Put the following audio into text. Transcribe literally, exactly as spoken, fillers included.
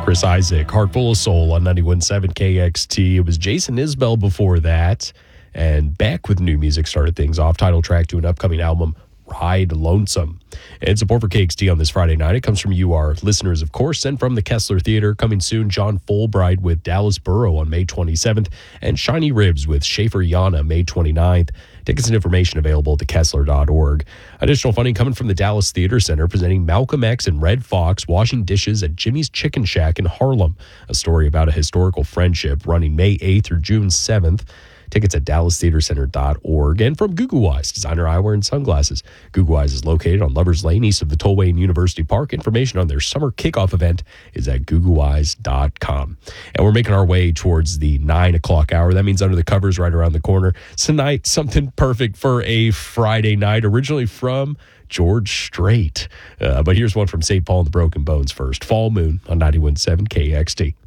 Chris Isaac, Heart Full of Soul on ninety-one point seven K X T. It was Jason Isbell before that. And back with new music started things off. Title track to an upcoming album, Ride Lonesome. And support for K X T on this Friday night. It comes from you, our listeners, of course, and from the Kessler Theater. Coming soon, John Fulbright with Dallas Burrow on May twenty-seventh, and Shiny Ribs with Schaefer Yana May twenty-ninth. Tickets and information available at the kessler dot org. Additional funding coming from the Dallas Theater Center, presenting Malcolm X and Red Fox washing dishes at Jimmy's Chicken Shack in Harlem. A story about a historical friendship running May eighth through June seventh. Tickets at dallas theater center dot org. And from Google Eyes, designer eyewear and sunglasses. Google Eyes is located on Lovers Lane, east of the Tollway and University Park. Information on their summer kickoff event is at google eyes dot com. And we're making our way towards the nine o'clock hour. That means Under the Covers right around the corner. Tonight, something perfect for a Friday night, originally from George Strait. Uh, but here's one from Saint Paul and the Broken Bones first. Fall Moon on ninety-one point seven K X T.